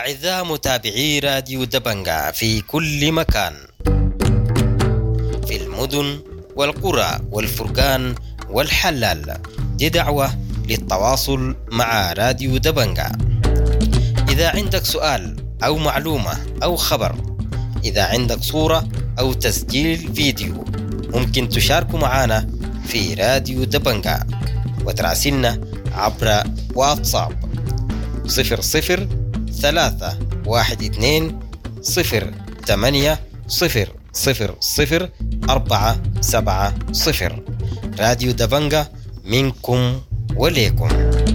أعزائي متابعي راديو دبنجا في كل مكان، في المدن والقرى والفرقان والحلال، دي دعوة للتواصل مع راديو دبنجا. إذا عندك سؤال أو معلومة أو خبر، إذا عندك صورة أو تسجيل فيديو، ممكن تشاركوا معنا في راديو دبنجا وتراسلنا عبر واتساب 003228000470. راديو دبنجا منكم وليكم.